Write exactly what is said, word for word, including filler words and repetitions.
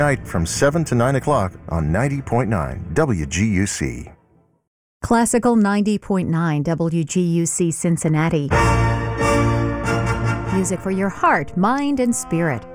Night from seven to nine o'clock on ninety point nine W G U C. Classical ninety point nine W G U C Cincinnati. Music for your heart, mind, and spirit.